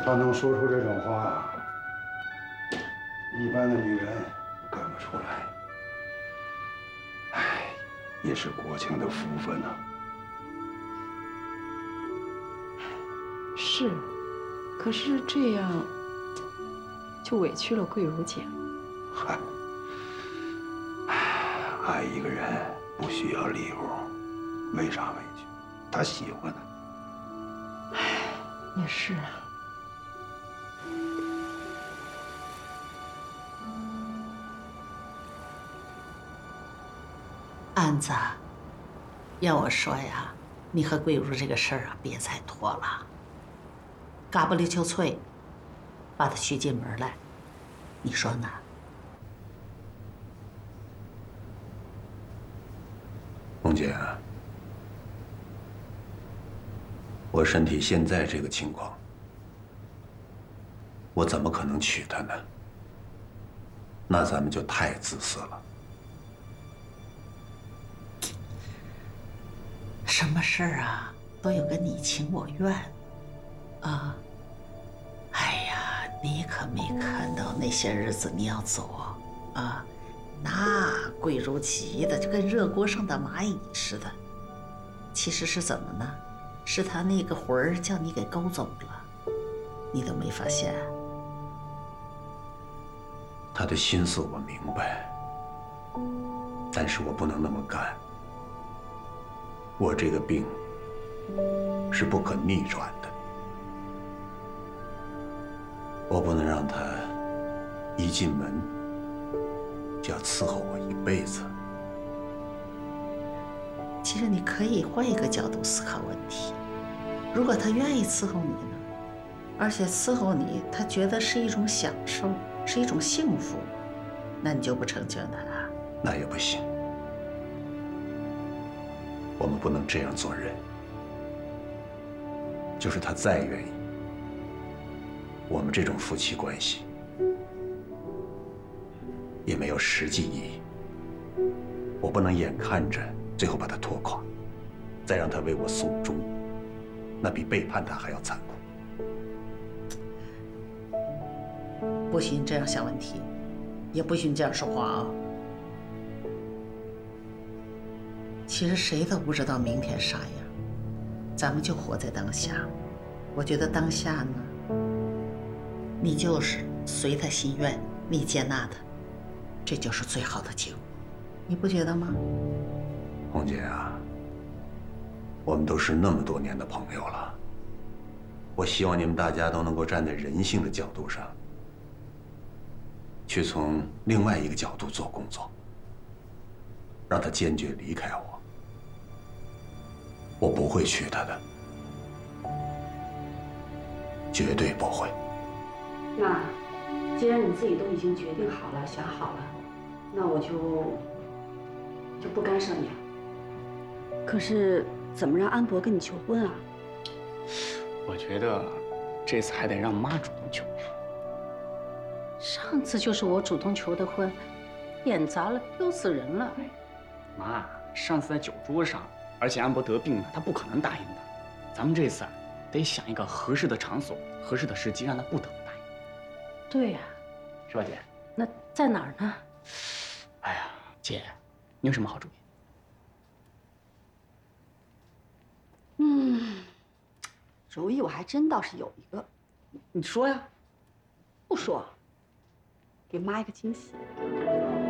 她能说出这种话，一般的女人干不出来。唉，也是国庆的福分呐。 是，可是这样就委屈了桂如姐。 嗨，爱一个人不需要理由，为啥委屈？他喜欢他。 也是啊。 安子，要我说呀，你和桂如这个事儿啊，别再拖了。嘎不溜秋脆，把她娶进门来，你说呢？ 红姐，我身体现在这个情况，我怎么可能娶她呢？那咱们就太自私了。 什么事儿啊，都有个你情我愿，啊！哎呀，你可没看到那些日子你要走啊？那桂如急的就跟热锅上的蚂蚁似的。其实是怎么呢？是他那个魂儿叫你给勾走了，你都没发现。 他的心思我明白，但是我不能那么干。我这个病是不可逆转的，我不能让他一进门就要伺候我一辈子。 其实你可以换一个角度思考问题，如果他愿意伺候你呢，而且伺候你他觉得是一种享受，是一种幸福，那你就不成全他啊？ 那也不行，我们不能这样做人。就是他再愿意，我们这种夫妻关系也没有实际意义。我不能眼看着最后把他拖垮，再让他为我送终，那比背叛他还要残酷。 不许你这样想问题，也不许你这样说话啊！其实谁都不知道明天啥样，咱们就活在当下。我觉得当下呢，你就是随他心愿，你接纳他，这就是最好的结果，你不觉得吗？ 红姐啊，我们都是那么多年的朋友了，我希望你们大家都能够站在人性的角度上，去从另外一个角度做工作，让他坚决离开我。我不会娶她的，绝对不会。 那既然你自己都已经决定好了、想好了，那我就不干涉你了。可是怎么让安博跟你求婚啊？ 我觉得这次还得让妈主动求。 上次就是我主动求的婚，演砸了，丢死人了。 妈，上次在酒桌上，而且安博得病了，他不可能答应的。咱们这次得想一个合适的场所、合适的时机，让他不得不答应。 对呀， 是吧，姐？ 那在哪儿呢？ 哎呀，姐，你有什么好主意？ 主意我还真倒是有一个， 你说呀。 不说，给妈一个惊喜。